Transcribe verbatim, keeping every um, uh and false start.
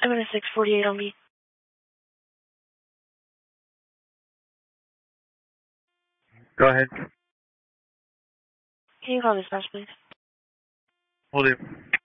I'm in a six forty-eight on me. Go ahead. Can you call dispatch, please? Hold it.